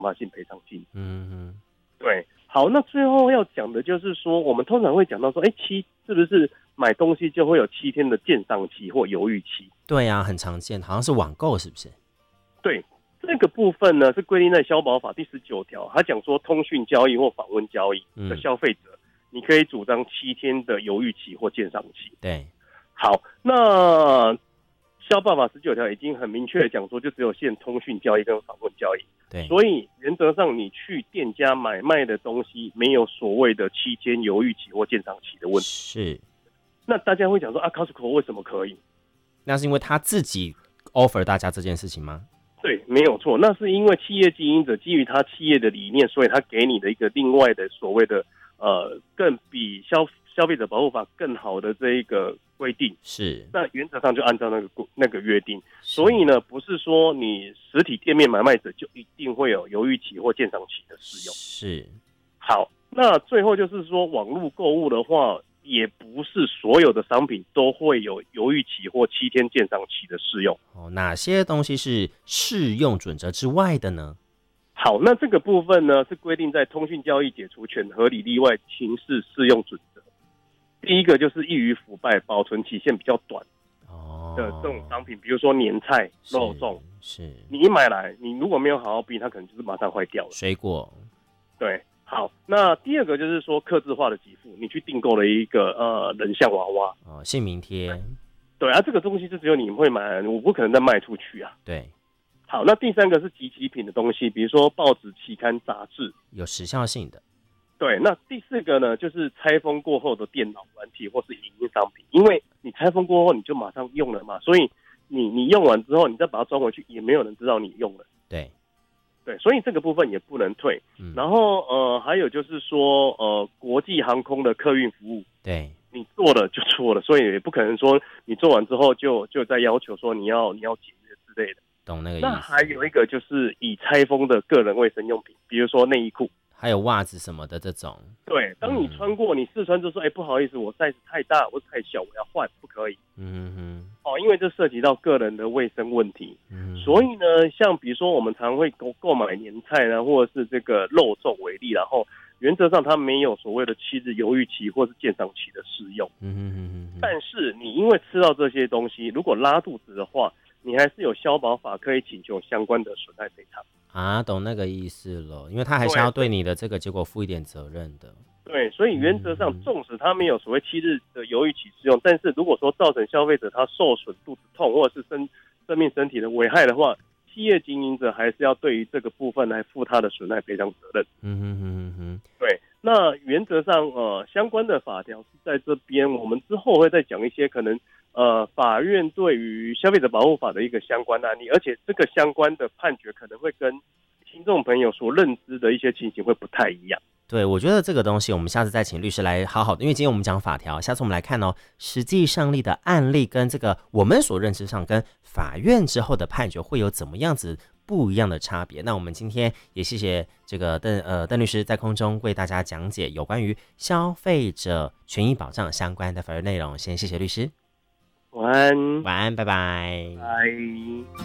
发性赔偿金。 嗯对，好，那最后要讲的就是说，我们通常会讲到说，是不是买东西就会有7天的鉴赏期或犹豫期？ 对啊，很常见，好像是网购是不是？ 对，这个部分呢是规定在消保法第19条，他讲说通讯交易或访问交易的消费者，你可以主张7天的犹豫期或鉴赏期。 对， 好，那消保法19条已经很明确的讲说，就只有限通讯交易跟访问交易。 对， 所以原则上你去店家买卖的东西，没有所谓的7天犹豫期或鉴赏期的问题。 是。 那大家会讲说啊 ，Costco 为什么可以？ 那是因为他自己 offer 大家这件事情吗？ 对，没有错，那是因为企业经营者基于他企业的理念，所以他给你的一个另外的所谓的更比消费者保护法更好的这一个规定。 是， 那原则上就按照那个约定。所以呢，不是说你实体店面买卖者就一定会有犹豫期或鉴赏期的适用。 是。 好，那最后就是说，网络购物的话，也不是所有的商品都会有犹豫期或7天鉴赏期的适用。 哪些东西是适用准则之外的呢？ 好，那这个部分呢是规定在通讯交易解除权合理例外情事适用准则。第一个就是易于腐败、保存期限比较短的这种商品，比如说年菜、肉粽， 是你一买来，你如果没有好好避，它可能就是马上坏掉了。 水果， 对。好，那第二个就是说客制化的给付，你去订购了一个人像娃娃， 姓名贴， 对啊，这个东西就只有你会买，我不可能再卖出去啊。 对。 好，那第三个是即期品的东西，比如说报纸、期刊、杂志，有时效性的。 对，那第四个呢，就是拆封过后的电脑软体或是影音商品，因为你拆封过后你就马上用了嘛，所以你用完之后，你再把它装回去，也没有人知道你用了。 对。 对，所以这个部分也不能退。然后还有就是说国际航空的客运服务， 对， 你做了就错了，所以也不可能说你做完之后就再要求说你要解约之类的。 懂那个意思。 那还有一个就是已拆封的个人卫生用品，比如说内衣裤， 还有袜子什么的这种。 对，当你穿过，你试穿就说，不好意思，我 size 太大，我太小，我要换，不可以。因为这涉及到个人的卫生问题。所以呢，像比如说我们常会购买年菜呢，或者是这个肉粽为例，然后原则上它没有所谓的7日犹豫期或是鉴赏期的适用。但是你因为吃到这些东西，如果拉肚子的话，你还是有消保法可以请求相关的损害赔偿。 懂那个意思了，因为他还是要对你的这个结果负一点责任的。 对，所以原则上，纵使他没有所谓7日的犹豫期适用，但是如果说造成消费者他受损、肚子痛或者是生命身体的危害的话，企业经营者还是要对于这个部分来负他的损害赔偿责任。对，那原则上相关的法条是在这边，我们之后会再讲一些可能法院对于消费者保护法的一个相关案例，而且这个相关的判决可能会跟听众朋友所认知的一些情形会不太一样。 对，我觉得这个东西我们下次再请律师来好好的，因为今天我们讲法条，下次我们来看实际上例的案例跟这个我们所认知上跟法院之后的判决会有怎么样子不一样的差别。那我们今天也谢谢这个邓律师在空中为大家讲解有关于消费者权益保障相关的法律内容，先谢谢律师。 晚安。 晚安，拜拜。 拜。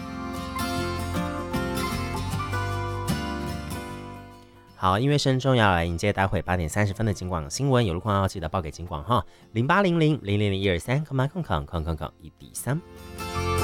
好，音乐声中要来迎接待会8点30分的警广新闻，有路况要记得报给警广哈，0800000123，空1D3。